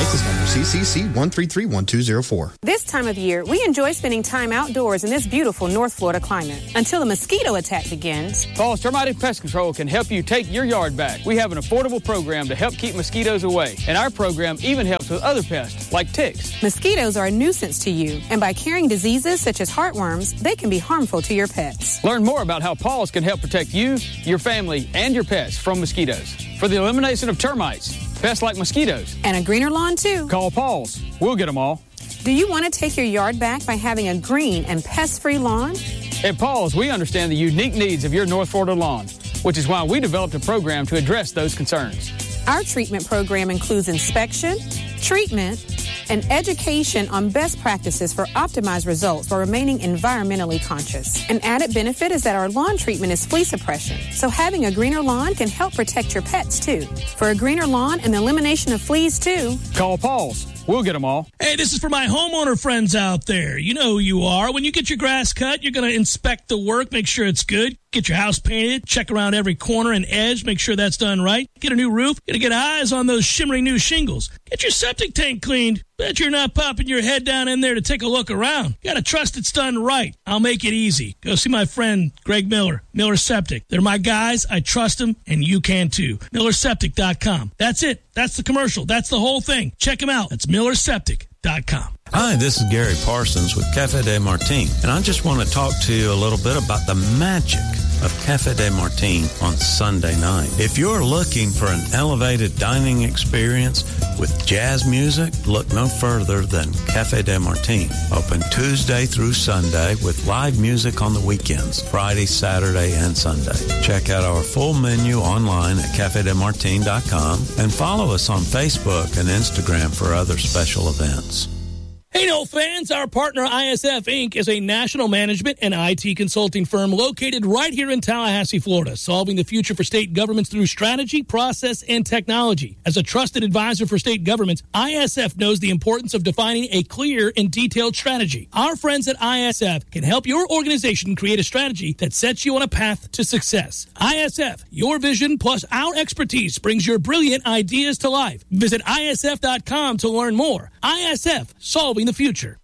License number CCC 1331204. This time of year, we enjoy spending time outdoors in this beautiful North Florida climate until the mosquito attack begins. Paul's Termite and Pest Control can help you take your yard back. We have an affordable program to help keep mosquitoes away, and our program even helps with other pests like ticks. Mosquitoes are a nuisance to you, and by carrying diseases such as heartworms, they can be harmful to your pets. Learn more about how Paul's can help protect you, your family, and your pets from mosquitoes. For the elimination of termites, pests like mosquitoes, and a greener lawn too, call Paul's. We'll get them all. Do you want to take your yard back by having a green and pest-free lawn? At Paul's, we understand the unique needs of your North Florida lawn, which is why we developed a program to address those concerns. Our treatment program includes inspection, treatment, and education on best practices for optimized results while remaining environmentally conscious. An added benefit is that our lawn treatment is flea suppression, so having a greener lawn can help protect your pets too. For a greener lawn and the elimination of fleas too, call Paul's. We'll get them all. Hey, this is for my homeowner friends out there. You know who you are. When you get your grass cut, you're going to inspect the work, make sure it's good. Get your house painted, check around every corner and edge, make sure that's done right. Get a new roof, gotta get eyes on those shimmering new shingles. Get your septic tank cleaned. Bet you're not popping your head down in there to take a look around. You gotta trust it's done right. I'll make it easy. Go see my friend Greg Miller, Miller Septic. They're my guys. I trust them, and you can too. MillerSeptic.com. That's it. That's the commercial. That's the whole thing. Check them out. That's MillerSeptic.com. Hi, this is Gary Parsons with Cafe de Martin, and I just want to talk to you a little bit about the magic of Cafe de Martin on Sunday night. If you're looking for an elevated dining experience with jazz music, look no further than Cafe de Martin. Open Tuesday through Sunday with live music on the weekends, Friday, Saturday, and Sunday. Check out our full menu online at cafedemartin.com and follow us on Facebook and Instagram for other special events. Hey, no fans, our partner ISF Inc. is a national management and IT consulting firm located right here in Tallahassee, Florida, solving the future for state governments through strategy, process, and technology. As a trusted advisor for state governments, ISF knows the importance of defining a clear and detailed strategy. Our friends at ISF can help your organization create a strategy that sets you on a path to success. ISF, your vision plus our expertise brings your brilliant ideas to life. Visit ISF.com to learn more. ISF, solving the future.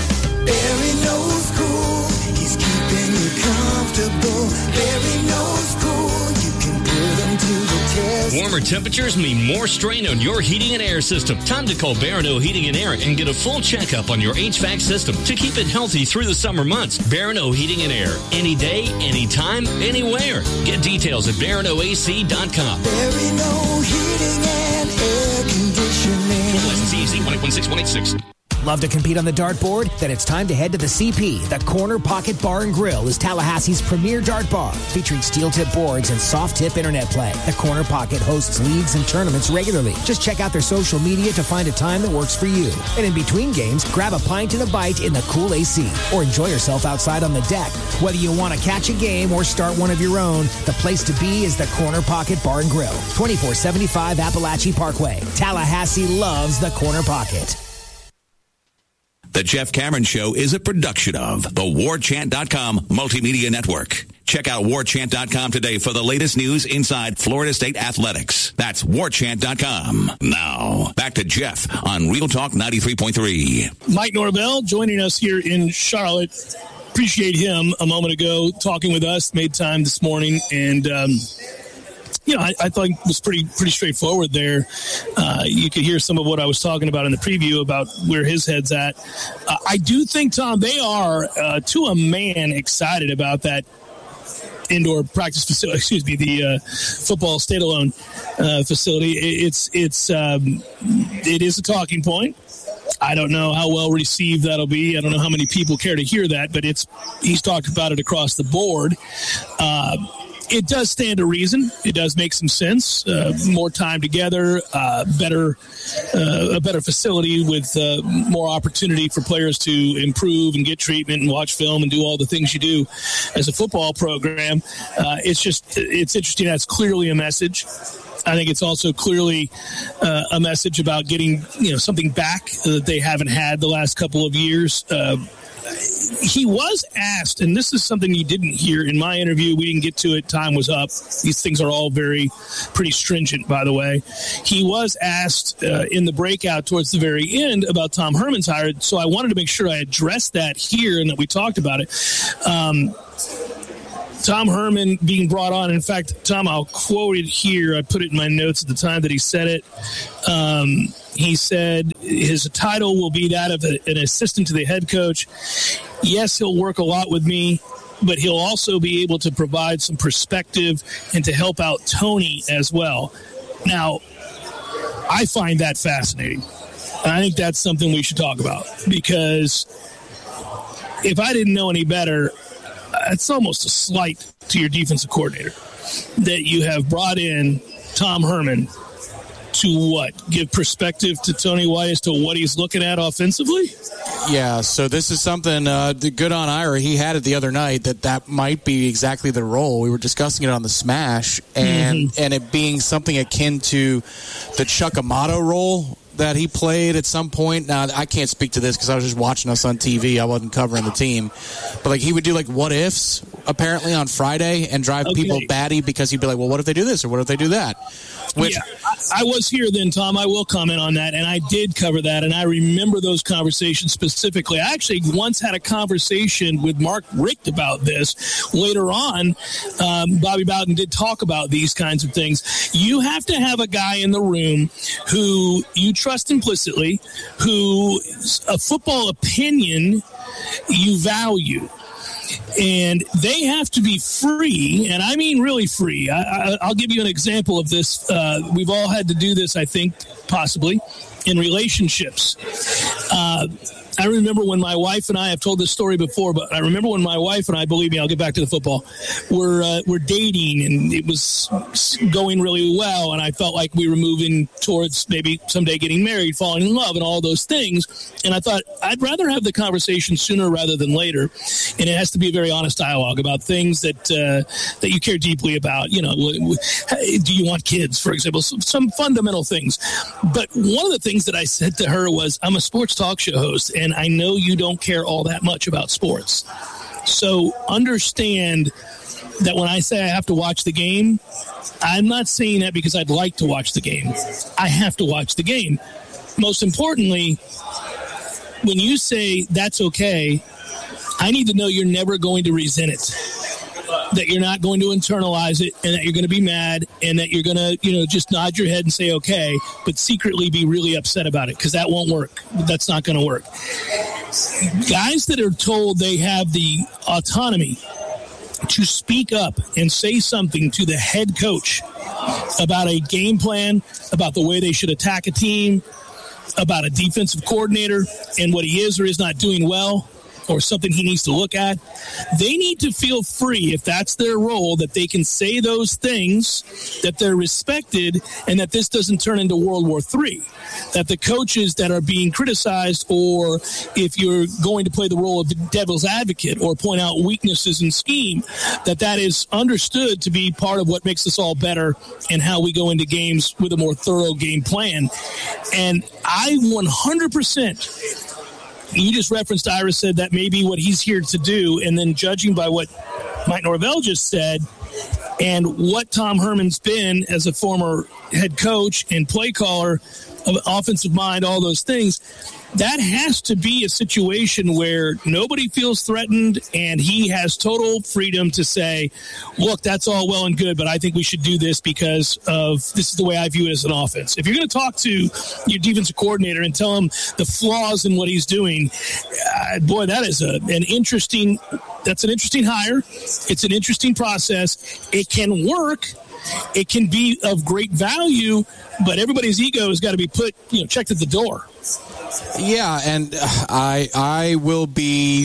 Barry knows cool. He's keeping you comfortable. Barry knows cool. You can put him to the test. Warmer temperatures mean more strain on your heating and air system. Time to call Barano Heating and Air and get a full checkup on your HVAC system to keep it healthy through the summer months. Barano Heating and Air. Any day, anytime, anywhere. Get details at BaranoAC.com. Barano Heating and Air Conditioning. License EZ 1816186. Love to compete on the dartboard? Then it's time to head to the CP. The Corner Pocket Bar and Grill is Tallahassee's premier dart bar, featuring steel-tip boards and soft-tip internet play. The Corner Pocket hosts leagues and tournaments regularly. Just check out their social media to find a time that works for you. And in between games, grab a pint and a bite in the cool AC, or enjoy yourself outside on the deck. Whether you want to catch a game or start one of your own, the place to be is the Corner Pocket Bar and Grill, 2475 Appalachie Parkway. Tallahassee loves the Corner Pocket. The Jeff Cameron Show is a production of the WarChant.com Multimedia Network. Check out WarChant.com today for the latest news inside Florida State athletics. That's WarChant.com. Now, back to Jeff on Real Talk 93.3. Mike Norvell joining us here in Charlotte. Appreciate him a moment ago talking with us, made time this morning, and I thought it was pretty straightforward there. You could hear some of what I was talking about in the preview about where his head's at. I do think, Tom, they are, to a man, excited about that indoor practice facility, the football state-alone facility. It is a talking point. I don't know how well received that'll be. I don't know how many people care to hear that, but he's talked about it across the board. It does stand to reason. It does make some sense. More time together, a better facility with more opportunity for players to improve and get treatment and watch film and do all the things you do as a football program. It's interesting. That's clearly a message. I think it's also clearly a message about getting something back that they haven't had the last couple of years. he was asked, and this is something you didn't hear in my interview. We didn't get to it. Time was up. These things are all pretty stringent, by the way. He was asked in the breakout towards the very end about Tom Herman's hire, so I wanted to make sure I addressed that here and that we talked about it. Tom Herman being brought on. In fact, Tom, I'll quote it here. I put it in my notes at the time that he said it. He said his title will be that of an assistant to the head coach. Yes, he'll work a lot with me, but he'll also be able to provide some perspective and to help out Tony as well. Now, I find that fascinating. I think that's something we should talk about, because if I didn't know any better, it's almost a slight to your defensive coordinator that you have brought in Tom Herman to give perspective to Tony White as to what he's looking at offensively? Yeah, so this is something good on Ira. He had it the other night that might be exactly the role. We were discussing it on the Smash, and it being something akin to the Chuck Amato role that he played at some point. Now, I can't speak to this because I was just watching us on TV. I wasn't covering the team. But, he would do, what ifs, apparently, on Friday and drive people batty because he'd be like, well, what if they do this or what if they do that? I was here then, Tom. I will comment on that, and I did cover that, and I remember those conversations specifically. I actually once had a conversation with Mark Richt about this. Later on, Bobby Bowden did talk about these kinds of things. You have to have a guy in the room who you trust implicitly, whose a football opinion you value. And they have to be free, and I mean really free. I'll give you an example of this. We've all had to do this, I think, possibly, in relationships. I remember when my wife and I have told this story before, but I remember when my wife and I, believe me, I'll get back to the football, were dating, and it was going really well, and I felt like we were moving towards maybe someday getting married, falling in love, and all those things. And I thought, I'd rather have the conversation sooner rather than later, and it has to be a very honest dialogue about things that you care deeply about. Do you want kids, for example? Some fundamental things. But one of the things that I said to her was, I'm a sports talk show host, and I know you don't care all that much about sports. So understand that when I say I have to watch the game, I'm not saying that because I'd like to watch the game. I have to watch the game. Most importantly, when you say that's okay, I need to know you're never going to resent it, that you're not going to internalize it, and that you're going to be mad, and that you're going to, just nod your head and say okay, but secretly be really upset about it, because that won't work. That's not going to work. Guys that are told they have the autonomy to speak up and say something to the head coach about a game plan, about the way they should attack a team, about a defensive coordinator and what he is or is not doing well, or something he needs to look at, they need to feel free, if that's their role, that they can say those things, that they're respected, and that this doesn't turn into World War III. That the coaches that are being criticized, or if you're going to play the role of the devil's advocate or point out weaknesses in scheme, that is understood to be part of what makes us all better and how we go into games with a more thorough game plan. And I 100%, you just referenced, Ira said that may be what he's here to do, and then judging by what Mike Norvell just said and what Tom Herman's been as a former head coach and play caller, offensive mind, all those things, that has to be a situation where nobody feels threatened and he has total freedom to say, look, that's all well and good, but I think we should do this because of this is the way I view it as an offense. If you're going to talk to your defensive coordinator and tell him the flaws in what he's doing, boy, that is an interesting hire. It's an interesting process. It can work. It can be of great value, but everybody's ego has got to be put, checked at the door. Yeah, and I will be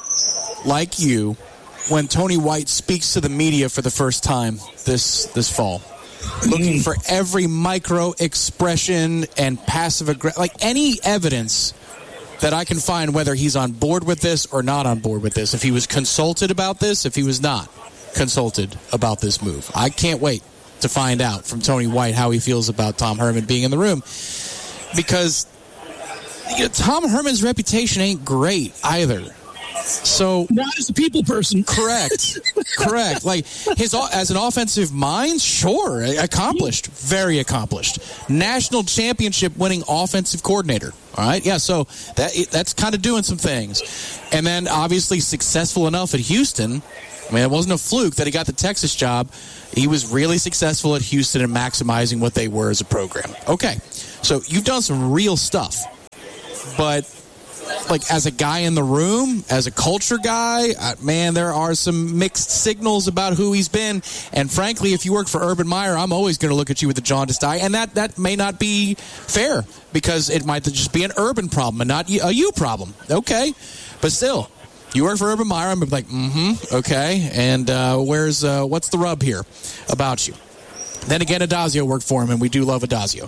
like you when Tony White speaks to the media for the first time this fall, looking for every micro expression and passive aggression, like any evidence that I can find whether he's on board with this or not on board with this, if he was consulted about this, if he was not consulted about this move. I can't wait to find out from Tony White how he feels about Tom Herman being in the room, because Tom Herman's reputation ain't great either. So not as a people person. Correct. Like as an offensive mind, sure, accomplished, very accomplished. National championship winning offensive coordinator. All right, yeah. So that's kind of doing some things, and then obviously successful enough at Houston. I mean, it wasn't a fluke that he got the Texas job. He was really successful at Houston in maximizing what they were as a program. Okay, so you've done some real stuff, but like as a guy in the room, as a culture guy, man, there are some mixed signals about who he's been. And frankly, if you work for Urban Meyer, I'm always going to look at you with the jaundiced eye. And that may not be fair because it might just be an Urban problem and not a you problem. Okay, but still. You work for Urban Meyer, I'm like, okay. And what's the rub here about you? Then again, Adazio worked for him, and we do love Adazio.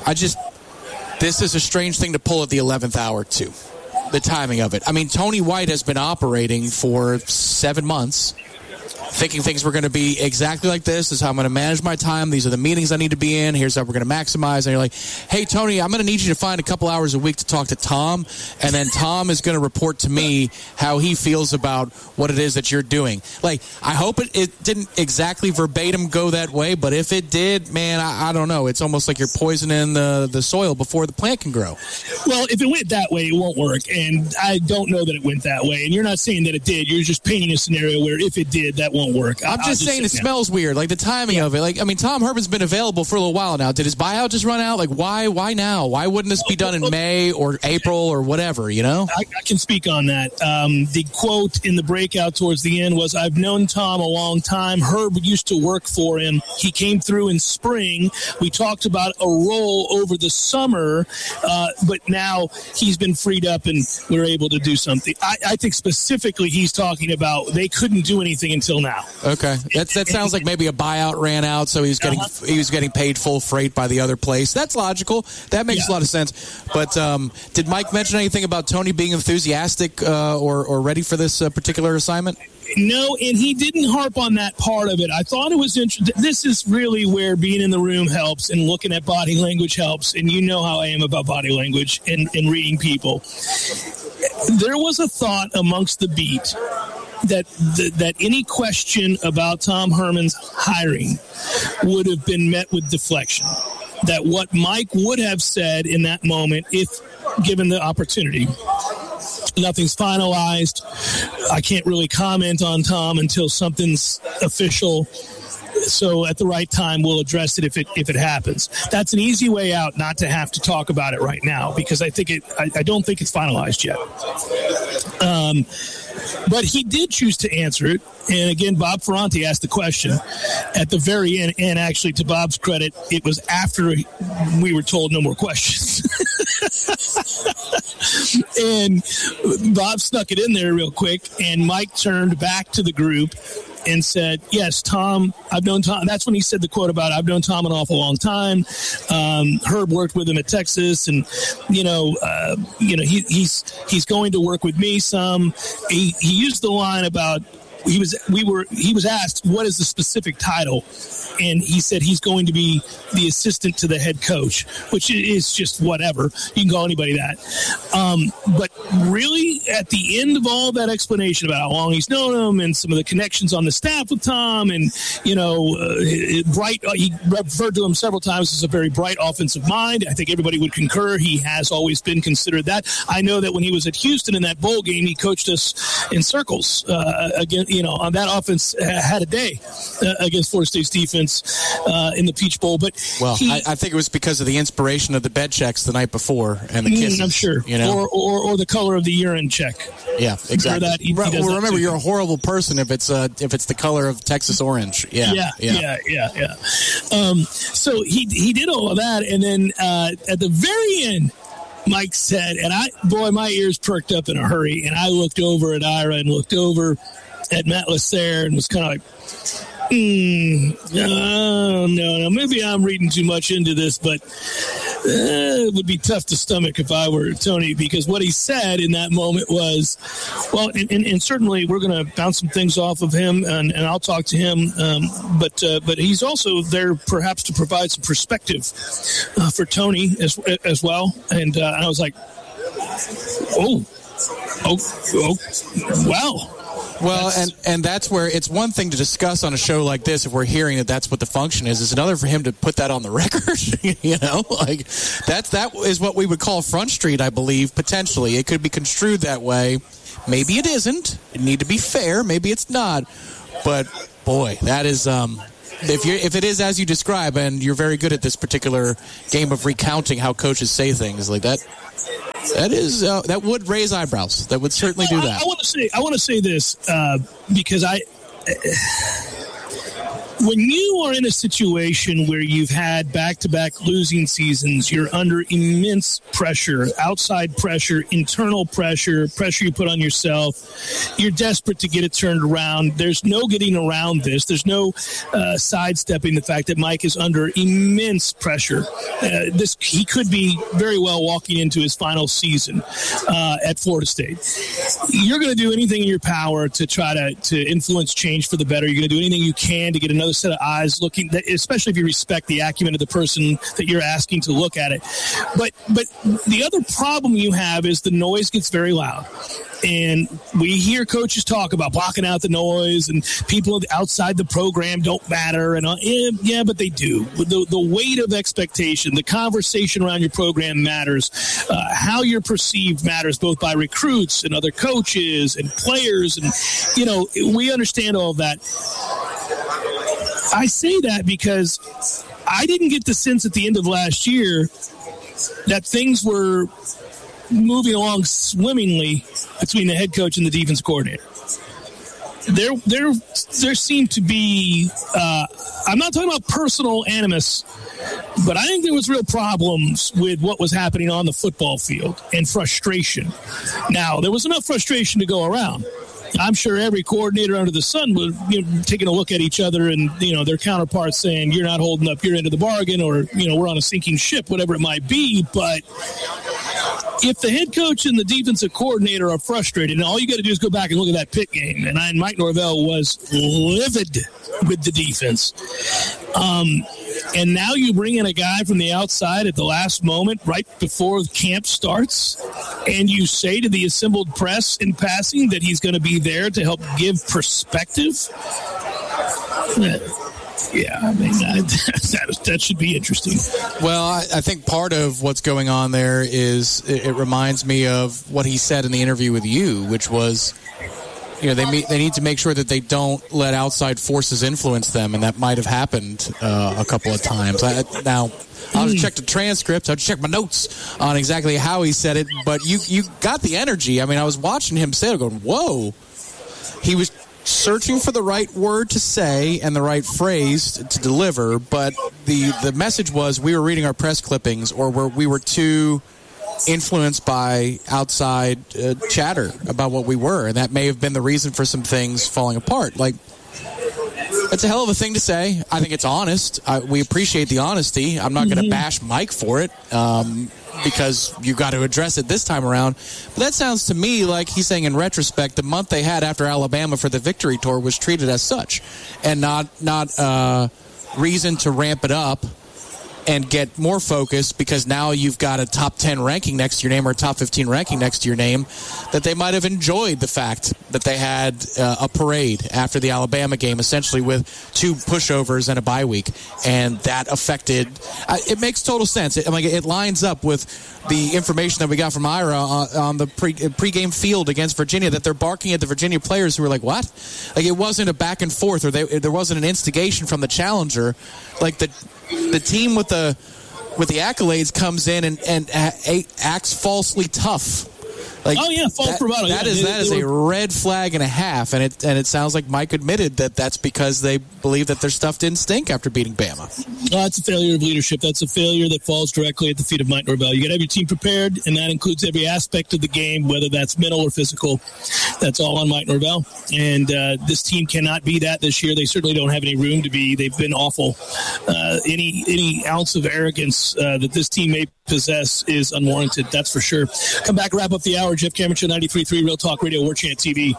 This is a strange thing to pull at the 11th hour, too. The timing of it. I mean, Tony White has been operating for 7 months, thinking things were going to be exactly like this. This is how I'm going to manage my time. These are the meetings I need to be in. Here's how we're going to maximize. And you're like, hey, Tony, I'm going to need you to find a couple hours a week to talk to Tom. And then Tom is going to report to me how he feels about what it is that you're doing. Like, I hope it didn't exactly verbatim go that way. But if it did, man, I don't know. It's almost like you're poisoning the soil before the plant can grow. Well, if it went that way, it won't work. And I don't know that it went that way. And you're not saying that it did. You're just painting a scenario where if it did, that won't work. I'm just saying it smells weird, like the timing of it. Like, I mean, Tom Herman's been available for a little while now. Did his buyout just run out? Like, why now? Why wouldn't this be done in May or April or whatever, you know? I can speak on that. The quote in the breakout towards the end was, I've known Tom a long time. Herb used to work for him. He came through in spring. We talked about a role over the summer, but now he's been freed up and we're able to do something. I think specifically he's talking about they couldn't do anything until now. Okay, that sounds like maybe a buyout ran out, so he was getting paid full freight by the other place. That's logical. That makes a lot of sense. But did Mike mention anything about Tony being enthusiastic or ready for this particular assignment? No, and he didn't harp on that part of it. I thought it was interesting. This is really where being in the room helps and looking at body language helps. And you know how I am about body language and reading people. There was a thought amongst the beat that any question about Tom Herman's hiring would have been met with deflection. That what Mike would have said in that moment, if given the opportunity, nothing's finalized. I can't really comment on Tom until something's official. So at the right time, we'll address it if it happens. That's an easy way out not to have to talk about it right now because I don't think it's finalized yet. But he did choose to answer it. And again, Bob Ferranti asked the question at the very end. And actually, to Bob's credit, it was after we were told no more questions. And Bob snuck it in there real quick. And Mike turned back to the group and said, yes, Tom, I've known Tom. That's when he said the quote about, I've known Tom an awful long time. Herb worked with him at Texas, and, he's going to work with me some. He used the line about, he was asked, what is the specific title? And he said he's going to be the assistant to the head coach, which is just whatever. You can call anybody that. But really, at the end of all that explanation about how long he's known him and some of the connections on the staff with Tom and, bright, he referred to him several times as a very bright offensive mind. I think everybody would concur. He has always been considered that. I know that when he was at Houston in that bowl game, he coached us in circles again. On that offense had a day against Florida State's defense in the Peach Bowl. But I think it was because of the inspiration of the bed checks the night before and the kisses. I'm sure. Or the color of the urine check. Yeah, exactly. Remember, you're a horrible person if it's the color of Texas orange. Yeah. So he did all of that, and then at the very end, Mike said, and my ears perked up in a hurry, and I looked over at Ira and looked over at Matt Lasser and was kind of like, no, maybe I'm reading too much into this, but it would be tough to stomach if I were Tony, because what he said in that moment was, well, and certainly we're going to bounce some things off of him, and I'll talk to him, but he's also there perhaps to provide some perspective for Tony as well, and I was like, Wow. Well, and that's where it's one thing to discuss on a show like this if we're hearing that that's what the function is. It's another for him to put that on the record. That is what we would call Front Street, I believe, potentially. It could be construed that way. Maybe it isn't. It need to be fair. Maybe it's not. But boy, that is if it is as you describe, and you're very good at this particular game of recounting how coaches say things like that. That would raise eyebrows. That would certainly do that. I want to say this because when you are in a situation where you've had back-to-back losing seasons, you're under immense pressure, outside pressure, internal pressure you put on yourself. You're desperate to get it turned around. There's no getting around this. There's no sidestepping the fact that Mike is under immense pressure. He could be very well walking into his final season at Florida State. You're going to do anything in your power to try to influence change for the better. You're going to do anything you can to get another set of eyes looking, especially if you respect the acumen of the person that you're asking to look at it. But the other problem you have is the noise gets very loud. And we hear coaches talk about blocking out the noise and people outside the program don't matter. And yeah, but they do. The weight of expectation, the conversation around your program matters. How you're perceived matters both by recruits and other coaches and players. And, we understand all of that. I say that because I didn't get the sense at the end of last year that things were moving along swimmingly between the head coach and the defense coordinator. There seemed to be, I'm not talking about personal animus, but I think there was real problems with what was happening on the football field and frustration. Now, there was enough frustration to go around. I'm sure every coordinator under the sun was taking a look at each other and, their counterparts saying, you're not holding up your end of the bargain, or, we're on a sinking ship, whatever it might be. But if the head coach and the defensive coordinator are frustrated, and all you got to do is go back and look at that Pitt game, and Mike Norvell was livid with the defense. And now you bring in a guy from the outside at the last moment, right before camp starts, and you say to the assembled press in passing that he's going to be there to help give perspective. Yeah, I mean, that should be interesting. Well, I think part of what's going on there is it reminds me of what he said in the interview with you, which was, they need to make sure that they don't let outside forces influence them, and that might have happened a couple of times. Now, I'll just check the transcripts. I'll just check my notes on exactly how he said it, but you got the energy. I mean, I was watching him say it, going, whoa. He was searching for the right word to say and the right phrase to deliver, but the message was we were reading our press clippings, or we were too influenced by outside chatter about what we were, and that may have been the reason for some things falling apart. Like, that's a hell of a thing to say. I think it's honest. We appreciate the honesty. I'm not going to bash Mike for it because you've got to address it this time around. But that sounds to me like he's saying in retrospect the month they had after Alabama for the victory tour was treated as such, and not reason to ramp it up and get more focused because now you've got a top 10 ranking next to your name or a top 15 ranking next to your name, that they might have enjoyed the fact that they had a parade after the Alabama game, essentially with 2 pushovers and a bye week. And that affected, it makes total sense. It lines up with the information that we got from Ira on the pregame field against Virginia, that they're barking at the Virginia players who were like, what? Like, it wasn't a back and forth, or there wasn't an instigation from the challenger. Like, the team with the accolades comes in and acts falsely tough. Like, false bravado. That is a red flag and a half, and it sounds like Mike admitted that that's because they believe that their stuff didn't stink after beating Bama. That's a failure of leadership. That's a failure that falls directly at the feet of Mike Norvell. You got to have your team prepared, and that includes every aspect of the game, whether that's mental or physical. That's all on Mike Norvell, and this team cannot be that this year. They certainly don't have any room to be. They've been awful. Any ounce of arrogance that this team may possess is unwarranted. That's for sure. Come back, wrap up the hour. Jeff Cameron Show, 93.3 Real Talk Radio, War Chant TV.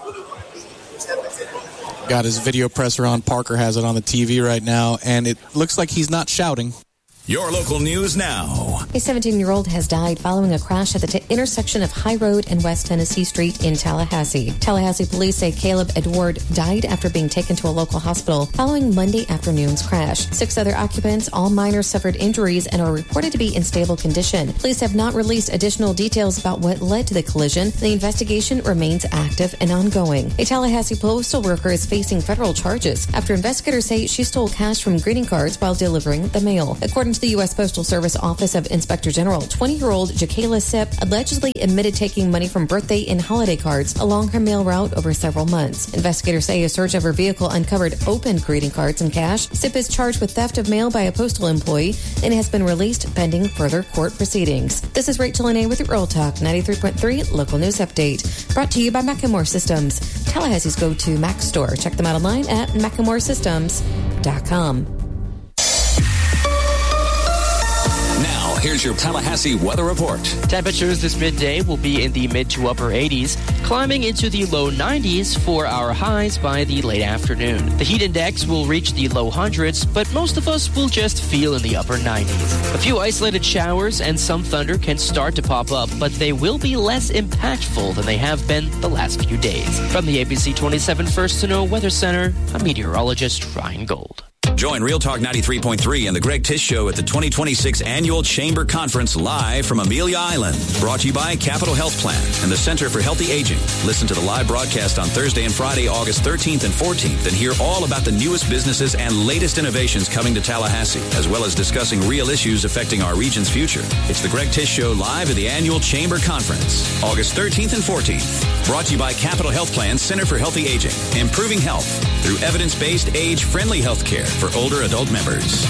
Got his video presser on. Parker has it on the TV right now, and it looks like he's not shouting. Your local news now. A 17-year-old has died following a crash at the intersection of High Road and West Tennessee Street in Tallahassee. Tallahassee police say Caleb Edward died after being taken to a local hospital following Monday afternoon's crash. 6 other occupants, all minors, suffered injuries and are reported to be in stable condition. Police have not released additional details about what led to the collision. The investigation remains active and ongoing. A Tallahassee postal worker is facing federal charges after investigators say she stole cash from greeting cards while delivering the mail. According to the U.S. Postal Service Office of Inspector General, 20-year-old Jacayla Sipp allegedly admitted taking money from birthday and holiday cards along her mail route over several months. Investigators say a search of her vehicle uncovered opened greeting cards and cash. Sipp is charged with theft of mail by a postal employee and has been released pending further court proceedings. This is Rachel Lene with Real Talk 93.3 Local News Update. Brought to you by Macklemore Systems, Tallahassee's go-to Mac store. Check them out online at MacklemoreSystems.com. Here's your Tallahassee weather report. Temperatures this midday will be in the mid to upper 80s, climbing into the low 90s for our highs by the late afternoon. The heat index will reach the low hundreds, but most of us will just feel in the upper 90s. A few isolated showers and some thunder can start to pop up, but they will be less impactful than they have been the last few days. From the ABC 27 First to Know Weather Center, I'm meteorologist Ryan Gold. Join Real Talk 93.3 and the Greg Tish Show at the 2026 Annual Chamber Conference live from Amelia Island. Brought to you by Capital Health Plan and the Center for Healthy Aging. Listen to the live broadcast on Thursday and Friday, August 13th and 14th, and hear all about the newest businesses and latest innovations coming to Tallahassee, as well as discussing real issues affecting our region's future. It's the Greg Tish Show live at the Annual Chamber Conference, August 13th and 14th. Brought to you by Capital Health Plan, Center for Healthy Aging. Improving health through evidence-based, age-friendly health care for older adult members.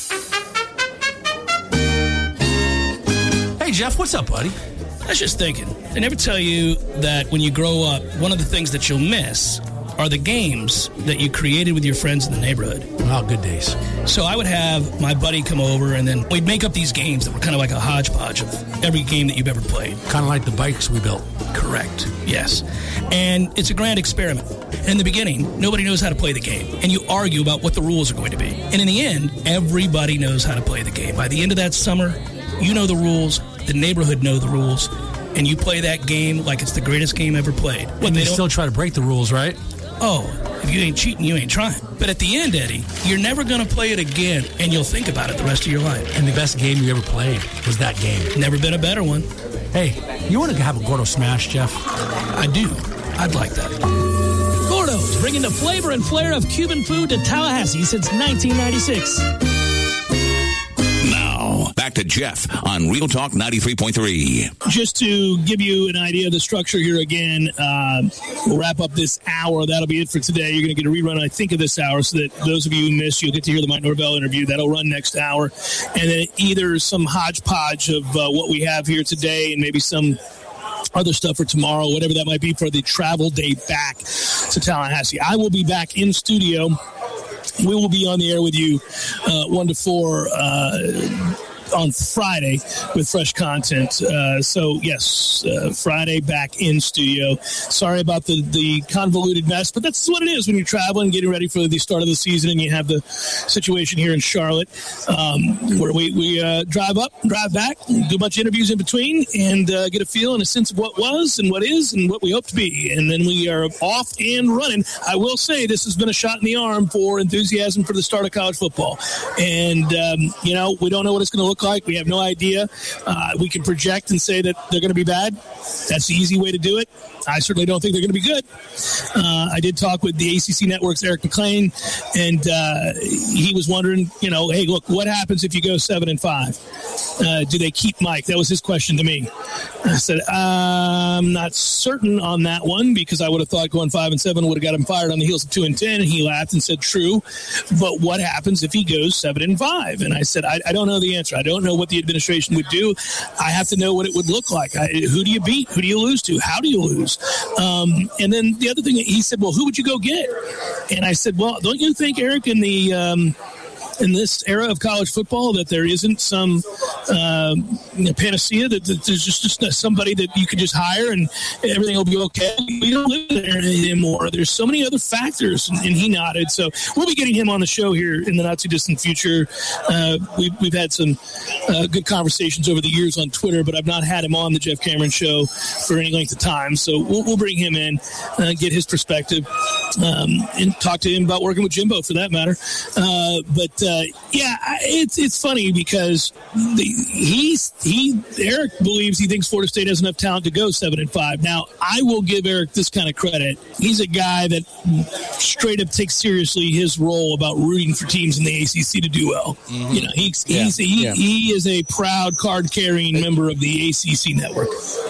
Hey, Jeff, what's up, buddy? I was just thinking, they never tell you that when you grow up, one of the things that you'll miss are the games that you created with your friends in the neighborhood. Oh, good days. So I would have my buddy come over, and then we'd make up these games that were kind of like a hodgepodge of every game that you've ever played. Kind of like the bikes we built. Correct, yes. And it's a grand experiment. In the beginning, nobody knows how to play the game, and you argue about what the rules are going to be. And in the end, everybody knows how to play the game. By the end of that summer, you know the rules, the neighborhood know the rules, and you play that game like it's the greatest game ever played. And they still try to break the rules, right? Oh, if you ain't cheating, you ain't trying. But at the end, Eddie, you're never going to play it again, and you'll think about it the rest of your life. And the best game you ever played was that game. Never been a better one. Hey, you want to have a Gordo Smash, Jeff? I do. I'd like that. Gordo's, bringing the flavor and flair of Cuban food to Tallahassee since 1996. Now, back to Jeff on Real Talk 93.3. Just to give you an idea of the structure here again, we'll wrap up this hour. That'll be it for today. You're going to get a rerun, I think, of this hour, so that those of you who missed, you'll get to hear the Mike Norvell interview. That'll run next hour. And then either some hodgepodge of what we have here today and maybe some other stuff for tomorrow, whatever that might be, for the travel day back to Tallahassee. I will be back in studio. We will be on the air with you 1 to 4 on Friday with fresh content. So, yes, Friday back in studio. Sorry about the convoluted mess, but that's what it is when you're traveling, getting ready for the start of the season, and you have the situation here in Charlotte where we drive up, drive back, do a bunch of interviews in between, and get a feel and a sense of what was and what is and what we hope to be. And then we are off and running. I will say this has been a shot in the arm for enthusiasm for the start of college football. And, we don't know what it's going to look like. We have no idea. We can project and say that they're going to be bad. That's the easy way to do it. I certainly don't think they're going to be good. I did talk with the ACC Network's Eric McLean, and he was wondering, hey, look, what happens if you go 7-5? Do they keep Mike? That was his question to me. I said, I'm not certain on that one, because I would have thought going 5-7 would have got him fired on the heels of 2-10, and he laughed and said, true, but what happens if he goes 7-5? And I said, I don't know the answer. I don't know what the administration would do. I have to know what it would look like. Who do you beat? Who do you lose to? How do you lose? And then the other thing, he said, well, who would you go get? And I said, well, don't you think, Eric, in the in this era of college football, that there isn't some panacea, that there's just somebody that you could just hire and everything will be okay. We don't live there anymore. There's so many other factors, and he nodded. So we'll be getting him on the show here in the not too distant future. We've had some good conversations over the years on Twitter, but I've not had him on the Jeff Cameron Show for any length of time. So we'll bring him in, get his perspective, and talk to him about working with Jimbo for that matter. It's funny because Eric believes he thinks Florida State has enough talent to go 7-5. Now, I will give Eric this kind of credit. He's a guy that straight up takes seriously his role about rooting for teams in the ACC to do well. Mm-hmm. You know, he is a proud card-carrying member of the ACC network.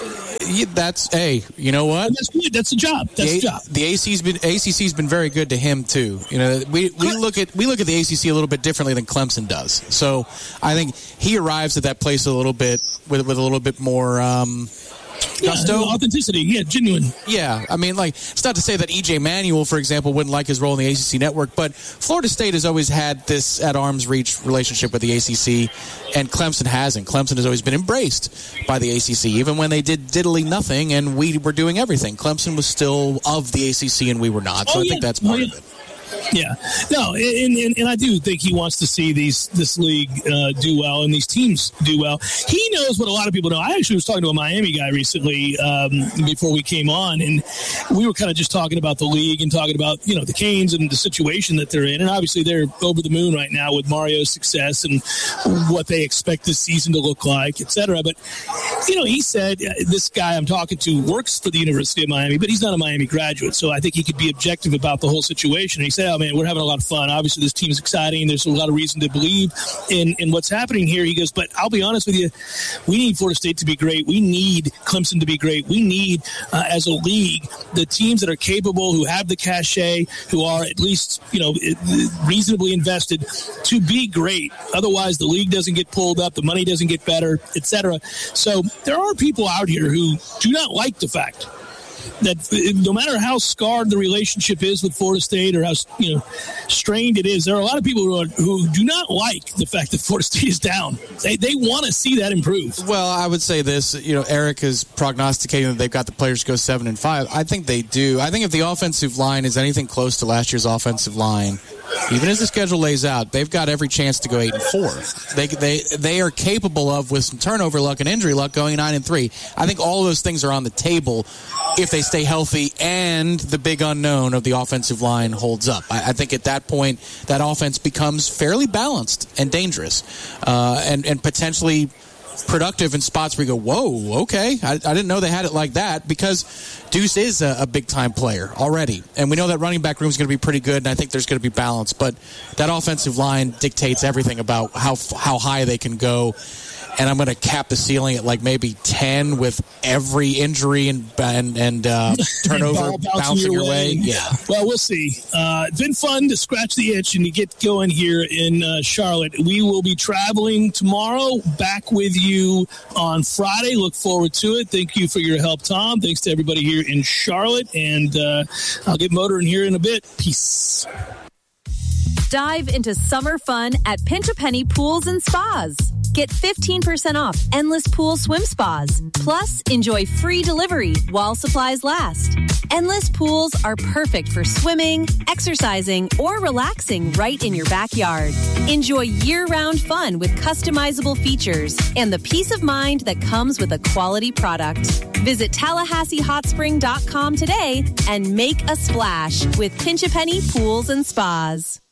You know what? That's good. That's the job. The job. The ACC's been very good to him too. You know, we look at the ACC a little bit differently than Clemson does. So I think he arrives at that place a little bit with a little bit more gusto, authenticity, genuine. Yeah, I mean, like, it's not to say that EJ Manuel, for example, wouldn't like his role in the ACC network, but Florida State has always had this at arm's reach relationship with the ACC, and Clemson hasn't. Clemson has always been embraced by the ACC, even when they did diddly nothing and we were doing everything. Clemson was still of the ACC and we were not, so I think that's part of it. Yeah, no, and I do think he wants to see this league do well and these teams do well. He knows what a lot of people know. I actually was talking to a Miami guy recently before we came on, and we were kind of just talking about the league and talking about, you know, the Canes and the situation that they're in. And obviously they're over the moon right now with Mario's success and what they expect this season to look like, et cetera. But, you know, he said this guy I'm talking to works for the University of Miami, but he's not a Miami graduate, so I think he could be objective about the whole situation. And he said, oh, man, we're having a lot of fun. Obviously, this team is exciting. There's a lot of reason to believe in what's happening here. He goes, but I'll be honest with you, we need Florida State to be great. We need Clemson to be great. We need, as a league, the teams that are capable, who have the cachet, who are at least, you know, reasonably invested to be great. Otherwise, the league doesn't get pulled up, the money doesn't get better, etc. So there are people out here who do not like the fact that no matter how scarred the relationship is with Florida State or how, you know, strained it is, there are a lot of people who do not like the fact that Florida State is down. They want to see that improve. Well, I would say this, you know, Eric is prognosticating that they've got the players to go 7-5. I think they do. I think if the offensive line is anything close to last year's offensive line, even as the schedule lays out, they've got every chance to go 8-4. They are capable of, with some turnover luck and injury luck, going 9-3. I think all those things are on the table if they stay healthy and the big unknown of the offensive line holds up. I think at that point, that offense becomes fairly balanced and dangerous, and potentially productive in spots where you go, whoa, okay, I didn't know they had it like that, because Deuce is a big-time player already. And we know that running back room is going to be pretty good, and I think there's going to be balance. But that offensive line dictates everything about how high they can go. And I'm going to cap the ceiling at like maybe 10 with every injury and turnover bouncing your way. Yeah. Well, we'll see. It's been fun to scratch the itch and to get going here in Charlotte. We will be traveling tomorrow, back with you on Friday. Look forward to it. Thank you for your help, Tom. Thanks to everybody here in Charlotte. And I'll get motoring here in a bit. Peace. Dive into summer fun at Pinch a Penny Pools and Spas. Get 15% off endless pool swim spas. Plus, enjoy free delivery while supplies last. Endless pools are perfect for swimming, exercising, or relaxing right in your backyard. Enjoy year-round fun with customizable features and the peace of mind that comes with a quality product. Visit TallahasseeHotSpring.com today and make a splash with Pinch a Penny Pools and Spas.